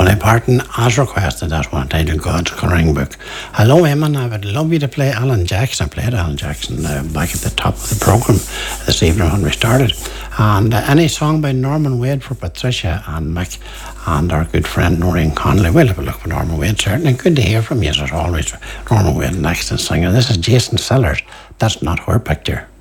Dolly Parton, as requested, that one titled God's Colouring Book. Hello, Eamon. I would love you to play Alan Jackson. I played Alan Jackson back at the top of the programme this evening when we started. And any song by Norman Wade for Patricia and Mick and our good friend Noreen Connolly. We'll have a look for Norman Wade, certainly. Good to hear from you, as always. Norman Wade, an excellent singer. This is Jason Sellers. That's Not Her Picture.